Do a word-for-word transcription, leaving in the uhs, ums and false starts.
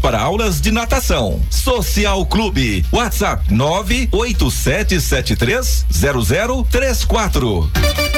para aulas de natação. Social Clube, WhatsApp nove oito sete sete três zero zero três quatro.